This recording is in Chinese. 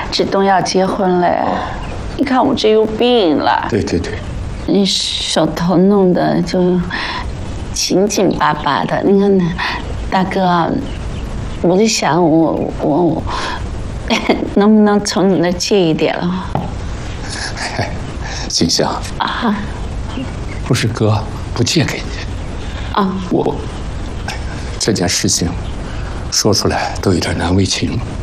志东要结婚嘞，你看我这有病了。 对， 你手头弄得就紧紧巴巴的。你看，大哥，我就想我能不能从你那借一点了？ 静香啊， 不是哥不借给你啊， 这件事情说出来都有点难为情。